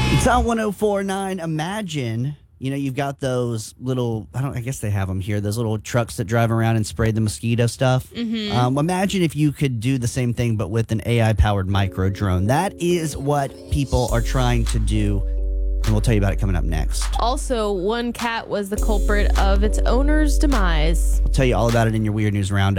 It's on 1049. Imagine, you've got those little, I guess they have them here, those little trucks that drive around and spray the mosquito stuff. Imagine if you could do the same thing, but with an AI powered micro drone. That is what people are trying to do. And we'll tell you about it coming up next. Also, one cat was the culprit of its owner's demise. We'll tell you all about it in your Weird News Roundup.